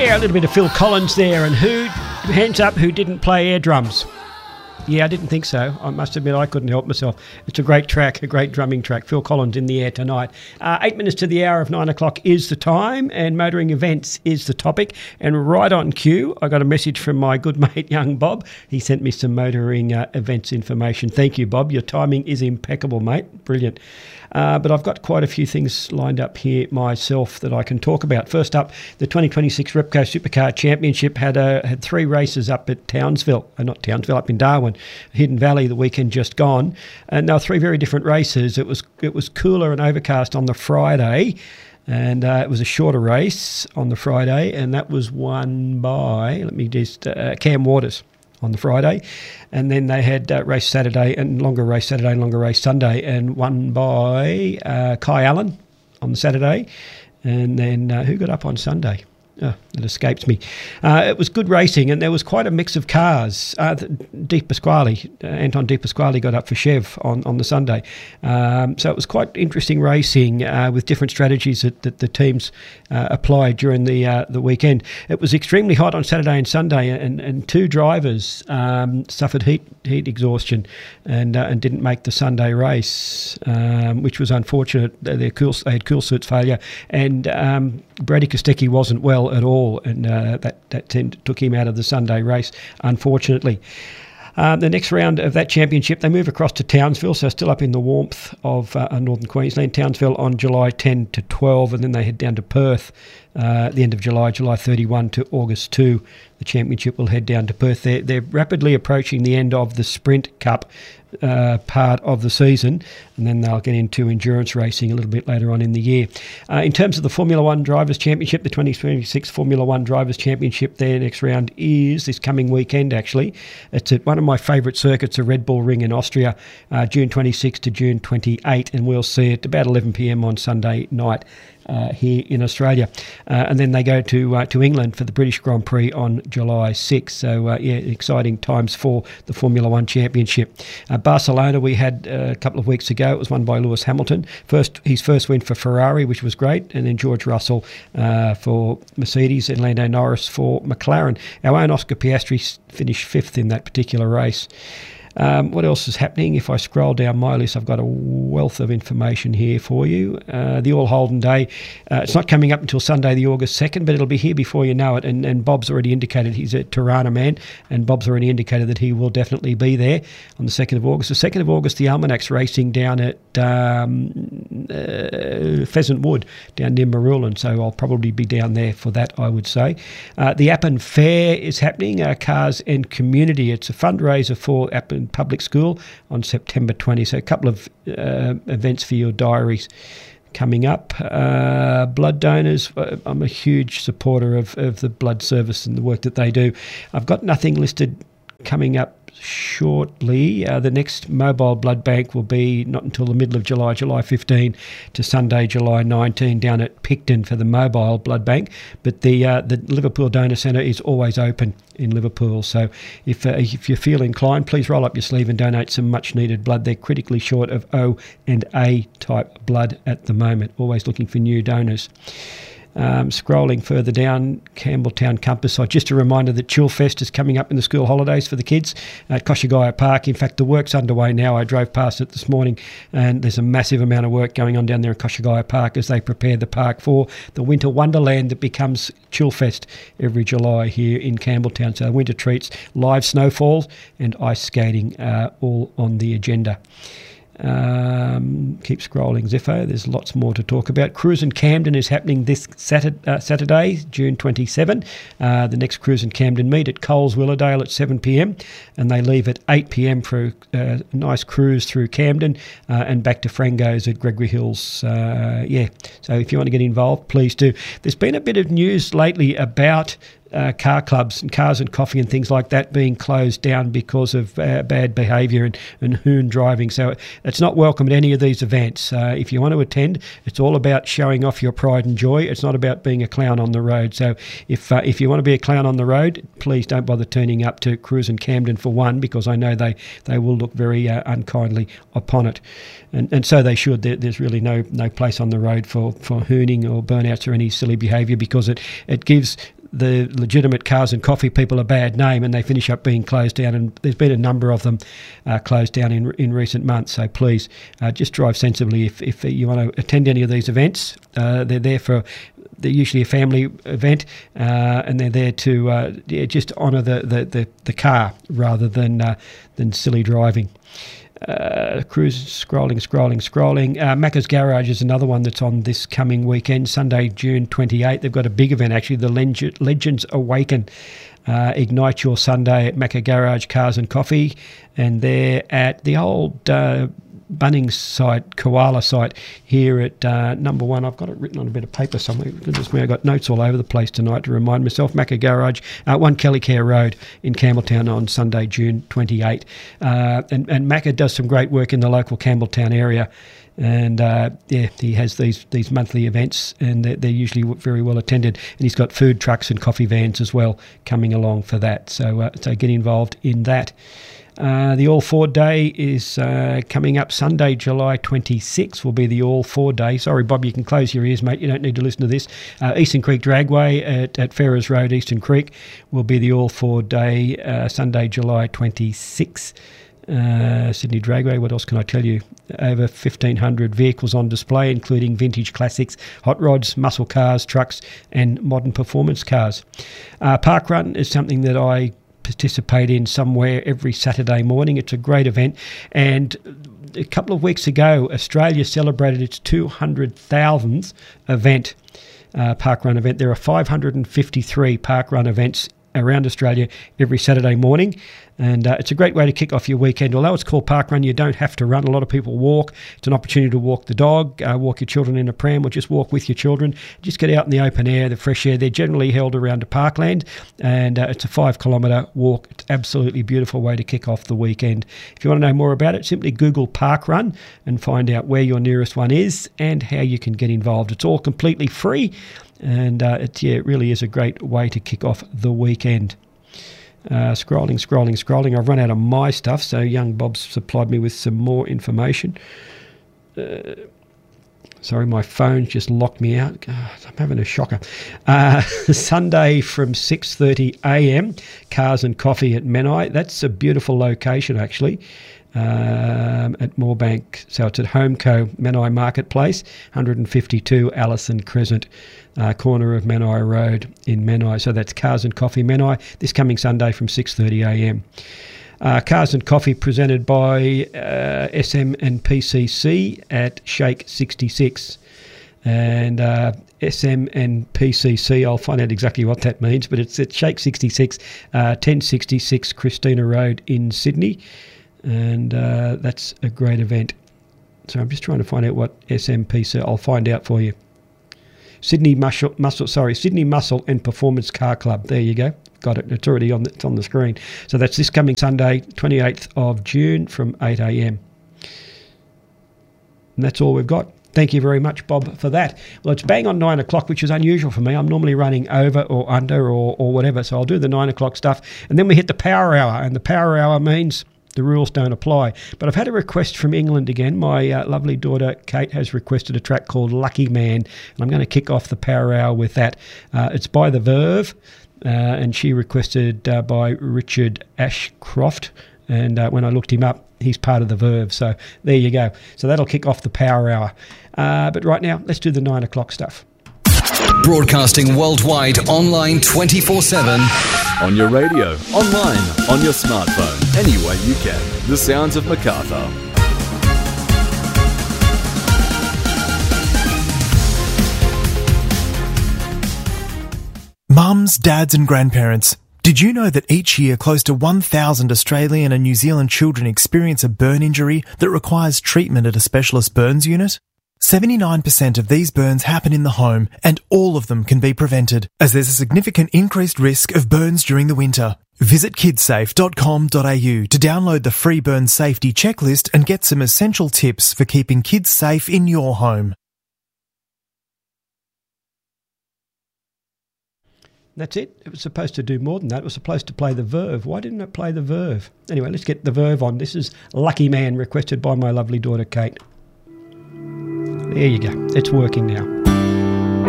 Yeah, a little bit of Phil Collins there. And hands up, who didn't play air drums? Yeah, I didn't think so. I must admit I couldn't help myself. It's a great track, a great drumming track. Phil Collins in the air tonight. 8 minutes to the hour of 9 o'clock is the time, and motoring events is the topic. And right on cue, I got a message from my good mate, young Bob. He sent me some motoring events information. Thank you, Bob. Your timing is impeccable, mate. Brilliant. But I've got quite a few things lined up here myself that I can talk about. First up, the 2026 Repco Supercar Championship had 3 races up at Townsville, up in Darwin, Hidden Valley, the weekend just gone. And they were 3 very different races. It was cooler and overcast on the Friday, and it was a shorter race on the Friday, and that was won by, Cam Waters on the Friday. And then they had race Saturday and longer race Sunday, and won by Kai Allen on the Saturday. And then who got up on Sunday? Oh, it escapes me. It was good racing, and there was quite a mix of cars. Anton De Pasquale got up for Chev on the Sunday. So it was quite interesting racing with different strategies that the teams applied during the weekend. It was extremely hot on Saturday and Sunday, and 2 drivers suffered heat exhaustion and didn't make the Sunday race, which was unfortunate. They had cool suits failure, and Brady Kostecki wasn't well at all, and that took him out of the Sunday race, unfortunately. The next round of that championship, they move across to Townsville, so still up in the warmth of northern Queensland. Townsville on July 10 to 12, and then they head down to Perth at the end of July 31 to August 2. The championship will head down to Perth. They're rapidly approaching the end of the Sprint Cup part of the season, and then they'll get into endurance racing a little bit later on in the year. In terms of the Formula One Drivers' Championship, the 2026 Formula One Drivers' Championship, their next round is this coming weekend, actually. It's at one of my favourite circuits, the Red Bull Ring in Austria, June 26 to June 28, and we'll see it about 11 p.m. on Sunday night here in Australia. And then they go to England for the British Grand Prix on July 6. So, exciting times for the Formula One Championship. Barcelona, we had a couple of weeks ago. It was won by Lewis Hamilton. His first win for Ferrari, which was great, and then George Russell for Mercedes and Lando Norris for McLaren. Our own Oscar Piastri finished 5th in that particular race. What else is happening? If I scroll down my list, I've got a wealth of information here for you. The All Holden Day, it's not coming up until Sunday the August 2nd, but it'll be here before you know it, and Bob's already indicated he's a Tirana man, and Bob's already indicated that he will definitely be there on the 2nd of August. The 2nd of August, the Almanac's racing down at Pheasant Wood, down near Marulan, so I'll probably be down there for that, I would say. The Appin Fair is happening, Cars and Community. It's a fundraiser for Appin Public School on September 20. So a couple of events for your diaries coming up. Blood donors, I'm a huge supporter of the blood service and the work that they do. I've got nothing listed coming up shortly. The next mobile blood bank will be not until the middle of July 15 to Sunday, July 19, down at Picton for the mobile blood bank. But the Liverpool Donor Centre is always open in Liverpool. So if you feel inclined, please roll up your sleeve and donate some much needed blood. They're critically short of O and A type blood at the moment. Always looking for new donors. Scrolling further down, Campbelltown Compass side, just a reminder that Chillfest is coming up in the school holidays for the kids at Koshigaya Park. In fact, the work's underway now. I drove past it this morning, and there's a massive amount of work going on down there in Koshigaya Park as they prepare the park for the winter wonderland that becomes Chillfest every July here in Campbelltown. So winter treats, live snowfalls and ice skating all on the agenda. Keep scrolling, Ziffo. There's lots more to talk about. Cruise in Camden is happening this Saturday, June 27. The next Cruise in Camden meet at Coles Willowdale at 7 p.m. and they leave at 8 p.m. for a nice cruise through Camden and back to Frango's at Gregory Hills. So if you want to get involved, please do. There's been a bit of news lately about car clubs and Cars and Coffee and things like that being closed down because of bad behaviour and hoon driving. So it's not welcome at any of these events. If you want to attend, it's all about showing off your pride and joy. It's not about being a clown on the road. So if you want to be a clown on the road, please don't bother turning up to Cruise in Camden for one, because I know they will look very unkindly upon it. And so they should. There's really no place on the road for hooning or burnouts or any silly behaviour, because it gives the legitimate Cars and Coffee people a bad name, and they finish up being closed down. And there's been a number of them closed down in recent months. So please just drive sensibly if you want to attend any of these events. They're there for. They're usually a family event, and they're there to just honour the car rather than silly driving. Cruise scrolling. Macca's Garage is another one that's on this coming weekend, Sunday, June 28th. They've got a big event actually, the Legends Awaken. Ignite your Sunday at Macca Garage Cars and Coffee, and they're at the old Bunnings site, Koala site here at number 1. I've got it written on a bit of paper somewhere. Goodness me, I've got notes all over the place tonight to remind myself. Macca Garage, 1 Kellycare Road in Campbelltown on Sunday, June 28. And Macca does some great work in the local Campbelltown area. And he has these monthly events, and they're usually very well attended. And he's got food trucks and coffee vans as well coming along for that. So get involved in that. The All Ford Day is coming up Sunday, July 26th will be the All Ford Day. Sorry, Bob, you can close your ears, mate. You don't need to listen to this. Eastern Creek Dragway at Ferrers Road, Eastern Creek, will be the All Ford Day, Sunday, July 26th. Sydney Dragway, what else can I tell you? Over 1,500 vehicles on display, including vintage classics, hot rods, muscle cars, trucks, and modern performance cars. Park Run is something that I participate in somewhere every Saturday morning. It's a great event, and a couple of weeks ago Australia celebrated its 200,000th event, Park Run event. There are 553 Park Run events around Australia every Saturday morning, and it's a great way to kick off your weekend. Although it's called Park Run, you don't have to run. A lot of people walk. It's an opportunity to walk the dog, walk your children in a pram, or just walk with your children. Just get out in the open air, the fresh air. They're generally held around a parkland, and it's a 5-kilometre walk. It's an absolutely beautiful way to kick off the weekend. If you want to know more about it, simply Google Park Run and find out where your nearest one is and how you can get involved. It's all completely free, and it really is a great way to kick off the weekend. Scrolling. I've run out of my stuff, so young Bob's supplied me with some more information. Sorry, my phone's just locked me out. God, I'm having a shocker. Sunday from 6:30 a.m, Cars and Coffee at Menai. That's a beautiful location, actually. At Moorebank, so it's at Homeco Menai Marketplace, 152 Allison Crescent, corner of Menai Road in Menai. So that's Cars and Coffee Menai, this coming Sunday from 6:30 a.m. Cars and Coffee presented by SM and PCC at Shake 66. And SM and PCC, I'll find out exactly what that means, but it's at Shake 66, 1066 Christina Road in Sydney. And that's a great event. So I'm just trying to find out what SMPC. I'll find out for you. Sydney Muscle and Performance Car Club. There you go. Got it. It's already on. It's on the screen. So that's this coming Sunday, 28th of June from 8 a.m. And that's all we've got. Thank you very much, Bob, for that. Well, it's bang on 9 o'clock, which is unusual for me. I'm normally running over or under or whatever. So I'll do the 9 o'clock stuff. And then we hit the power hour. And the power hour means the rules don't apply. But I've had a request from England again. My lovely daughter Kate has requested a track called Lucky Man, and I'm going to kick off the power hour with that. It's by The Verve, and she requested by Richard Ashcroft, and when I looked him up, he's part of The Verve. So there you go. So that'll kick off the power hour. But right now, let's do the 9 o'clock stuff. Broadcasting worldwide, online 24/7. On your radio, online, on your smartphone, any way you can. The sounds of Macarthur. Mums, dads and grandparents, did you know that each year close to 1,000 Australian and New Zealand children experience a burn injury that requires treatment at a specialist burns unit? 79% of these burns happen in the home, and all of them can be prevented, as there's a significant increased risk of burns during the winter. Visit kidsafe.com.au to download the free burn safety checklist and get some essential tips for keeping kids safe in your home. That's it. It was supposed to do more than that. It was supposed to play The Verve. Why didn't it play The Verve? Anyway, let's get The Verve on. This is Lucky Man, requested by my lovely daughter Kate. There you go. It's working now.